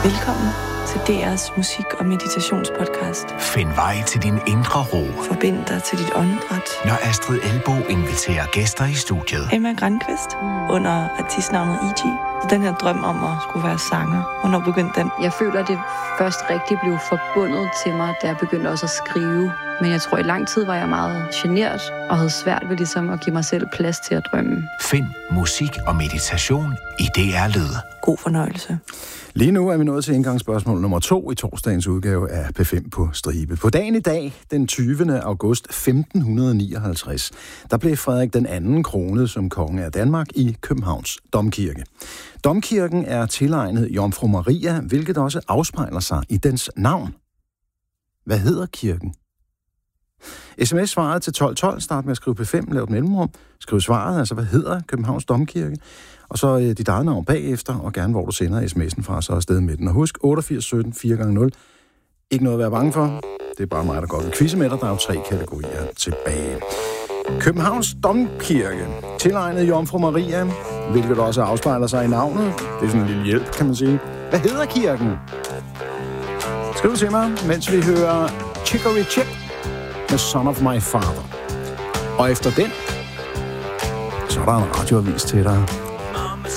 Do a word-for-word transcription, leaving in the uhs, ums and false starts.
Velkommen til D R's musik- og meditationspodcast. Find vej til din indre ro. Forbind dig til dit åndedræt. Når Astrid Elbo inviterer gæster i studiet. Emma Grandqvist under artistnavnet E G. Så den her drøm om at skulle være sanger, hvornår begyndte den? Jeg føler, at det først rigtig blev forbundet til mig, da jeg begyndte også at skrive. Men jeg tror, i lang tid var jeg meget genert og havde svært ved ligesom at give mig selv plads til at drømme. Find musik og meditation i D R Lyd. God fornøjelse. Lige nu er vi nået til indgangsspørgsmål nummer to i torsdagens udgave af P fem på stribe. På dagen i dag, den tyvende august femten nioghalvtreds, der blev Frederik den anden kronet som konge af Danmark i Københavns Domkirke. Domkirken er tilegnet Jomfru Maria, hvilket også afspejler sig i dens navn. Hvad hedder kirken? Sms-svaret til tolv tolv, start med at skrive P fem, lav et mellemrum, skriv svaret, altså hvad hedder Københavns Domkirke, og så øh, dit eget navn bagefter, og gerne hvor du sender sms'en fra, så afsted med den. Og husk, otteogfirs sytten fire gange nul. Ikke noget at være bange for, det er bare mig, der går ved quizze med dig, der er jo tre kategorier tilbage. Københavns Domkirke, tilegnet Jomfru Maria, hvilket også afspejler sig i navnet. Det er sådan en lille hjælp, kan man sige. Hvad hedder kirken? Skriv til mig, mens vi hører Chicory Chip med Son of My Father. Og efter den, så er der en radioavis til dig.